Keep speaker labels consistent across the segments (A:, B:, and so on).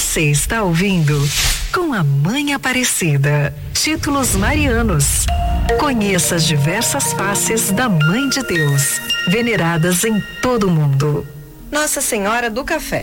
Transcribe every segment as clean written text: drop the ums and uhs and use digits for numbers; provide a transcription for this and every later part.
A: Você está ouvindo Com a Mãe Aparecida. Títulos marianos. Conheça as diversas faces da Mãe de Deus, veneradas em todo o mundo.
B: Nossa Senhora do Café.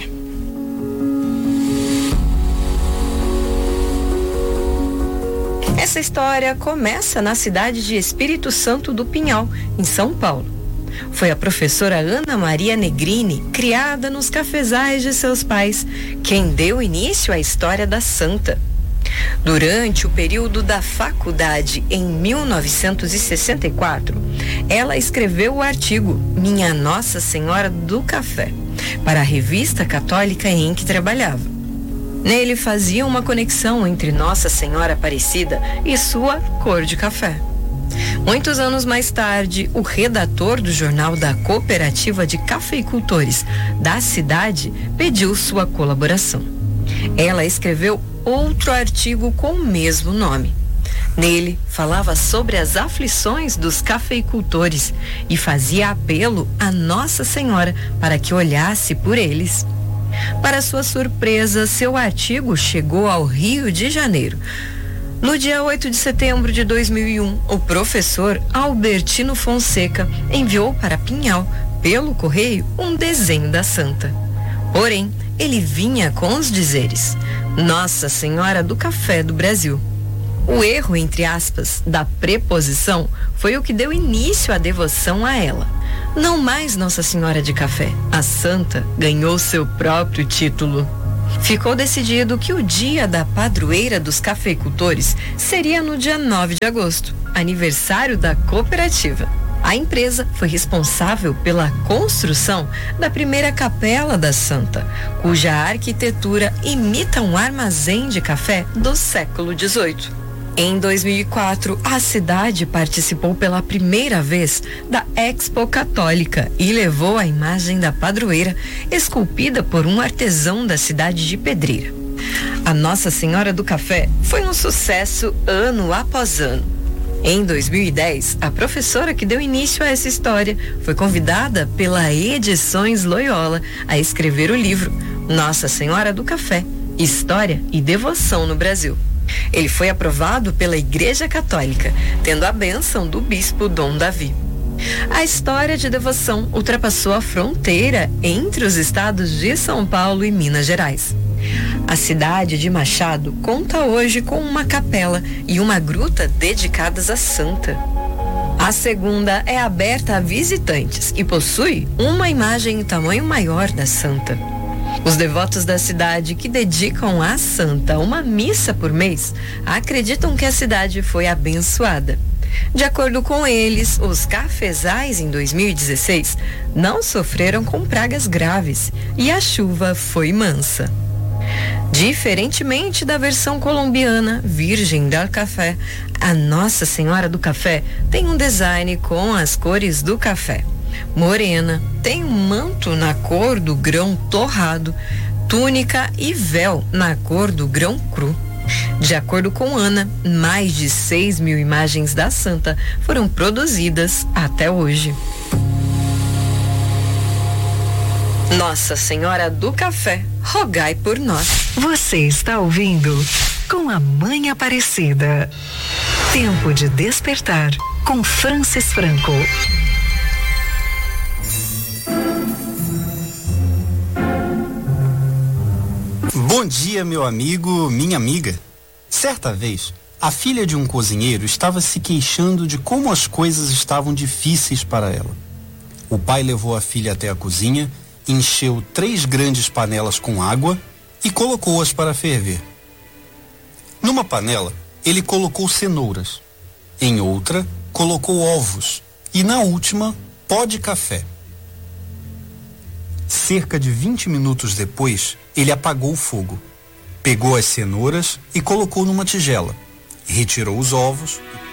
B: Essa história começa na cidade de Espírito Santo do Pinhal, em São Paulo. Foi a professora Ana Maria Negrini, criada nos cafezais de seus pais, quem deu início à história da santa. Durante o período da faculdade, em 1964, ela escreveu o artigo Minha Nossa Senhora do Café, para a revista católica em que trabalhava. Nele fazia uma conexão entre Nossa Senhora Aparecida e sua cor de café. Muitos anos mais tarde, o redator do jornal da Cooperativa de Cafeicultores da cidade pediu sua colaboração. Ela escreveu outro artigo com o mesmo nome. Nele, falava sobre as aflições dos cafeicultores e fazia apelo a Nossa Senhora para que olhasse por eles. Para sua surpresa, seu artigo chegou ao Rio de Janeiro. No dia 8 de setembro de 2001, o professor Albertino Fonseca enviou para Pinhal, pelo correio, um desenho da santa. Porém, ele vinha com os dizeres: Nossa Senhora do Café do Brasil. O erro, entre aspas, da preposição foi o que deu início à devoção a ela. Não mais Nossa Senhora de Café, a santa ganhou seu próprio título. Ficou decidido que o dia da padroeira dos cafeicultores seria no dia 9 de agosto, aniversário da cooperativa. A empresa foi responsável pela construção da primeira capela da santa, cuja arquitetura imita um armazém de café do século XVIII. Em 2004, a cidade participou pela primeira vez da Expo Católica e levou a imagem da padroeira, esculpida por um artesão da cidade de Pedreira. A Nossa Senhora do Café foi um sucesso ano após ano. Em 2010, a professora que deu início a essa história foi convidada pela Edições Loyola a escrever o livro Nossa Senhora do Café, História e Devoção no Brasil. Ele foi aprovado pela Igreja Católica, tendo a bênção do bispo Dom Davi. A história de devoção ultrapassou a fronteira entre os estados de São Paulo e Minas Gerais. A cidade de Machado conta hoje com uma capela e uma gruta dedicadas à santa. A segunda é aberta a visitantes e possui uma imagem em tamanho maior da santa. Os devotos da cidade que dedicam à santa uma missa por mês acreditam que a cidade foi abençoada. De acordo com eles, os cafezais em 2016 não sofreram com pragas graves e a chuva foi mansa. Diferentemente da versão colombiana Virgem del Café, a Nossa Senhora do Café tem um design com as cores do café. Morena, tem um manto na cor do grão torrado, túnica e véu na cor do grão cru. De acordo com Ana, mais de 6.000 imagens da santa foram produzidas até hoje. Nossa Senhora do Café, rogai por nós.
A: Você está ouvindo Com a Mãe Aparecida. Tempo de despertar com Francis Franco.
C: Bom dia, meu amigo, minha amiga. Certa vez, a filha de um cozinheiro estava se queixando de como as coisas estavam difíceis para ela. O pai levou a filha até a cozinha, encheu 3 grandes panelas com água e colocou-as para ferver. Numa panela, ele colocou cenouras. Em outra, colocou ovos. E na última, pó de café. Cerca de 20 minutos depois, ele apagou o fogo. Pegou as cenouras e colocou numa tigela. Retirou os ovos e